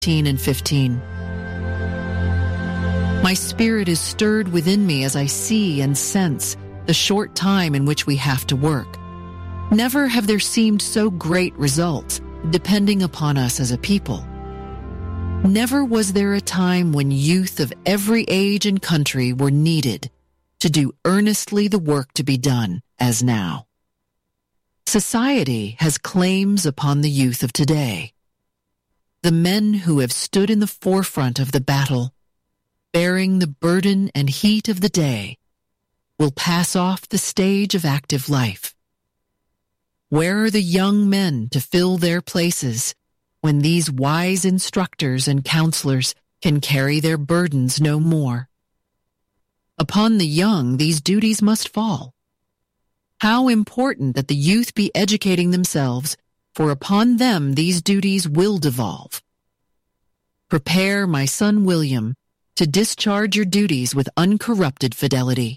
14 and 15. My spirit is stirred within me as I see and sense the short time in which we have to work. Never have there seemed so great results depending upon us as a people. Never was there a time when youth of every age and country were needed to do earnestly the work to be done as now. Society has claims upon the youth of today. The men who have stood in the forefront of the battle, bearing the burden and heat of the day, will pass off the stage of active life. Where are the young men to fill their places when these wise instructors and counselors can carry their burdens no more? Upon the young, these duties must fall. How important that the youth be educating themselves, for upon them these duties will devolve. Prepare, my son William, to discharge your duties with uncorrupted fidelity.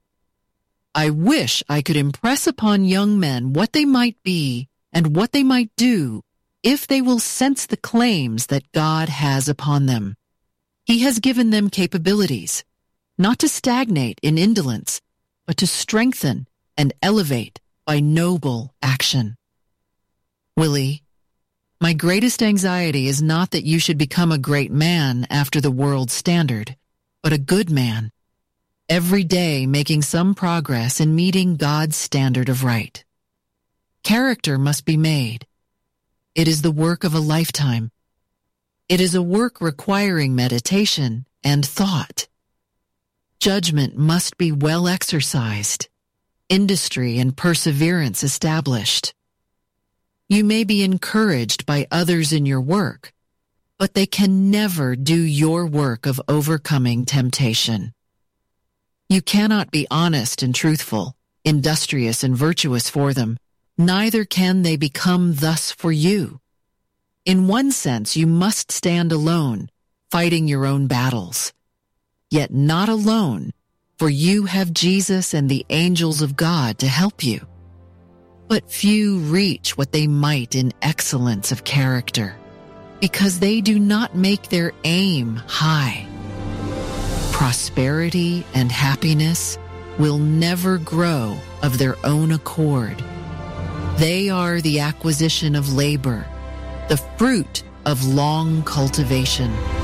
I wish I could impress upon young men what they might be and what they might do if they will sense the claims that God has upon them. He has given them capabilities, not to stagnate in indolence, but to strengthen and elevate by noble action. Willie, my greatest anxiety is not that you should become a great man after the world's standard, but a good man, every day making some progress in meeting God's standard of right. Character must be made. It is the work of a lifetime. It is a work requiring meditation and thought. Judgment must be well exercised, industry and perseverance established. You may be encouraged by others in your work, but they can never do your work of overcoming temptation. You cannot be honest and truthful, industrious and virtuous for them, neither can they become thus for you. In one sense, you must stand alone, fighting your own battles. Yet not alone, for you have Jesus and the angels of God to help you. But few reach what they might in excellence of character, because they do not make their aim high. Prosperity and happiness will never grow of their own accord. They are the acquisition of labor, the fruit of long cultivation.